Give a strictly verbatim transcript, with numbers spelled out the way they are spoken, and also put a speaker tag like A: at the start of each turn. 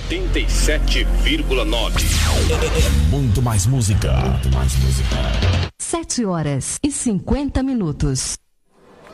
A: oitenta e sete vírgula nove.
B: Muito mais música. Muito mais música.
C: Sete horas e cinquenta minutos.